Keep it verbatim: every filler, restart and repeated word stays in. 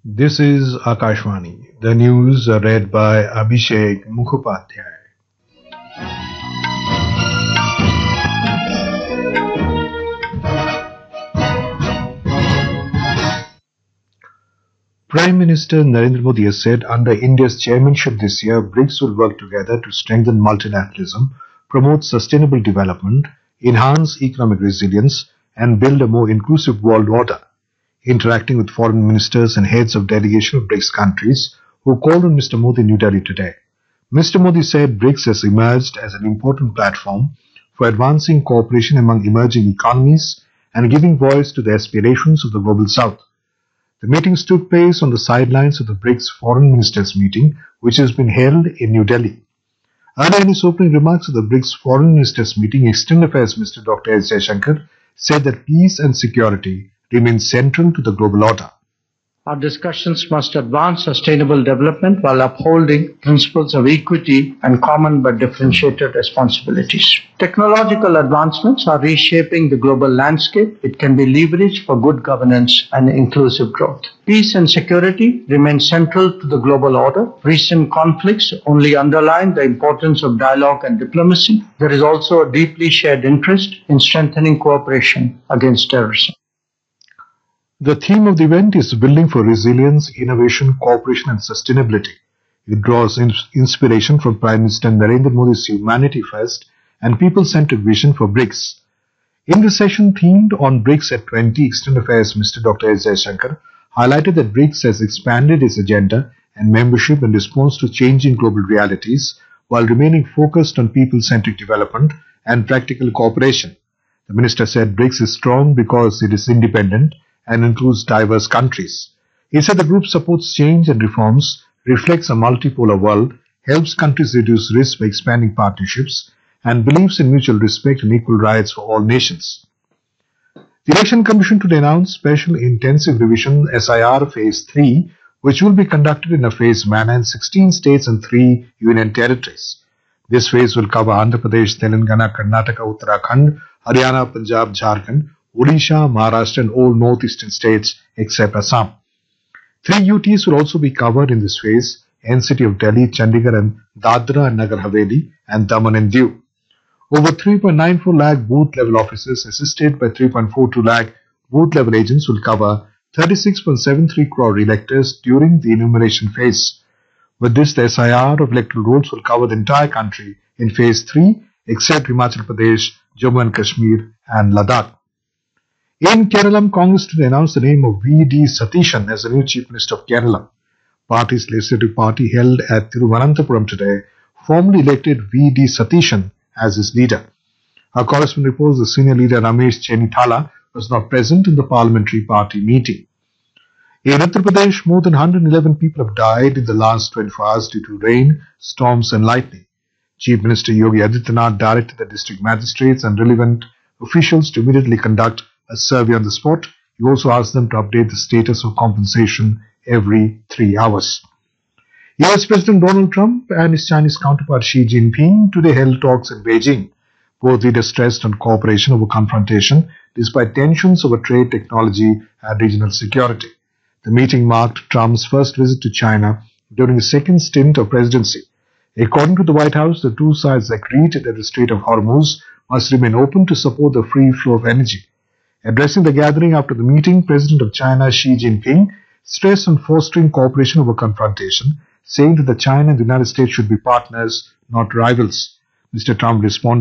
This is Akashvani. The news are read by Abhishek Mukhopadhyay. Prime Minister Narendra Modi has said under India's chairmanship this year, BRICS will work together to strengthen multilateralism, promote sustainable development, enhance economic resilience, and build a more inclusive world order. Interacting with foreign ministers and heads of delegation of BRICS countries who called on Mister Modi in New Delhi today. Mister Modi said BRICS has emerged as an important platform for advancing cooperation among emerging economies and giving voice to the aspirations of the global south. The meetings took place on the sidelines of the BRICS Foreign Ministers meeting, which has been held in New Delhi. Earlier in his opening remarks at the BRICS Foreign Ministers meeting, External Affairs Minister Doctor S. Jaishankar said that peace and security remain central to the global order. Our discussions must advance sustainable development while upholding principles of equity and common but differentiated responsibilities. Technological advancements are reshaping the global landscape. It can be leveraged for good governance and inclusive growth. Peace and security remain central to the global order. Recent conflicts only underline the importance of dialogue and diplomacy. There is also a deeply shared interest in strengthening cooperation against terrorism. The theme of the event is Building for Resilience, Innovation, Cooperation and Sustainability. It draws inspiration from Prime Minister Narendra Modi's Humanity First and People-Centered Vision for BRICS. In the session themed on BRICS at twenty, External Affairs Minister Doctor S. Jaishankar highlighted that BRICS has expanded its agenda and membership in response to changing global realities while remaining focused on people-centric development and practical cooperation. The minister said BRICS is strong because it is independent and includes diverse countries. He said the group supports change and reforms, reflects a multipolar world, helps countries reduce risk by expanding partnerships, and believes in mutual respect and equal rights for all nations. The Election Commission today announced Special Intensive Revision S I R Phase three, which will be conducted in a phased manner in sixteen states and three union territories. This phase will cover Andhra Pradesh, Telangana, Karnataka, Uttarakhand, Haryana, Punjab, Jharkhand, Odisha, Maharashtra and all northeastern states except Assam. Three U Ts will also be covered in this phase: N C T of Delhi, Chandigarh and Dadra and Nagar Haveli and Daman and Diu. Over three point nine four lakh booth level officers assisted by three point four two lakh booth level agents will cover thirty-six point seven three crore electors during the enumeration phase. With this, the S I R of electoral rolls will cover the entire country in phase three except Himachal Pradesh, Jammu and Kashmir and Ladakh. In Kerala, Congress today announced the name of V D Satishan as the new Chief Minister of Kerala. Party's legislative party held at Thiruvananthapuram today formally elected V D Satishan as his leader. Our correspondent reports the senior leader Ramesh Chenithala was not present in the parliamentary party meeting. In Uttar Pradesh, more than one hundred eleven people have died in the last twenty-four hours due to rain, storms and lightning. Chief Minister Yogi Adityanath directed the district magistrates and relevant officials to immediately conduct a survey on the spot. He also asked them to update the status of compensation every three hours. U S President Donald Trump and his Chinese counterpart Xi Jinping today held talks in Beijing. Both leaders stressed on cooperation over confrontation despite tensions over trade, technology and regional security. The meeting marked Trump's first visit to China during his second stint of presidency. According to the White House, the two sides agreed that the Strait of Hormuz must remain open to support the free flow of energy. Addressing the gathering after the meeting, President of China Xi Jinping stressed on fostering cooperation over confrontation, saying that the China and the United States should be partners, not rivals. Mister Trump responded